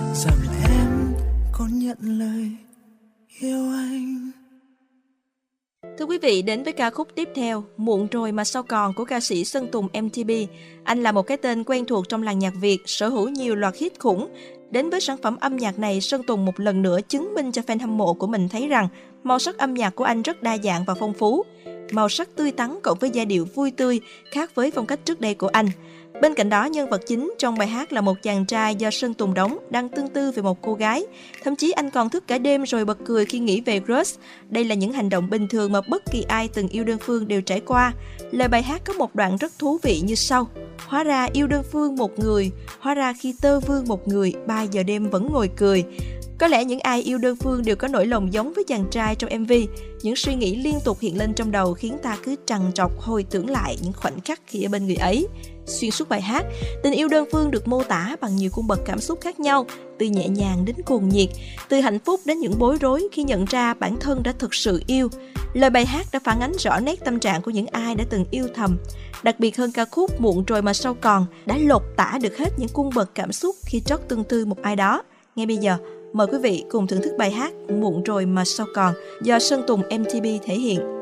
rằng em có nhận lời yêu anh. Thưa quý vị, đến với ca khúc tiếp theo, Muộn rồi mà sao còn của ca sĩ Sơn Tùng MTP. Anh là một cái tên quen thuộc trong làng nhạc Việt, sở hữu nhiều loạt hit khủng. Đến với sản phẩm âm nhạc này, Sơn Tùng một lần nữa chứng minh cho fan hâm mộ của mình thấy rằng màu sắc âm nhạc của anh rất đa dạng và phong phú. Màu sắc tươi tắn cộng với giai điệu vui tươi, khác với phong cách trước đây của anh. Bên cạnh đó, nhân vật chính trong bài hát là một chàng trai do Sơn Tùng đóng đang tương tư về một cô gái. Thậm chí anh còn thức cả đêm rồi bật cười khi nghĩ về crush. Đây là những hành động bình thường mà bất kỳ ai từng yêu đơn phương đều trải qua. Lời bài hát có một đoạn rất thú vị như sau: hóa ra yêu đơn phương một người, hóa ra khi tơ vương một người, 3 giờ đêm vẫn ngồi cười. Có lẽ những ai yêu đơn phương đều có nỗi lòng giống với chàng trai trong MV. Những suy nghĩ liên tục hiện lên trong đầu khiến ta cứ trằn trọc hồi tưởng lại những khoảnh khắc khi ở bên người ấy. Xuyên suốt bài hát, tình yêu đơn phương được mô tả bằng nhiều cung bậc cảm xúc khác nhau, từ nhẹ nhàng đến cuồng nhiệt, từ hạnh phúc đến những bối rối khi nhận ra bản thân đã thực sự yêu. Lời bài hát đã phản ánh rõ nét tâm trạng của những ai đã từng yêu thầm. Đặc biệt hơn ca khúc Muộn rồi mà sao còn đã lột tả được hết những cung bậc cảm xúc khi trót tương tư một ai đó. Ngay bây giờ, mời quý vị cùng thưởng thức bài hát Muộn rồi mà sao còn do Sơn Tùng MTP thể hiện.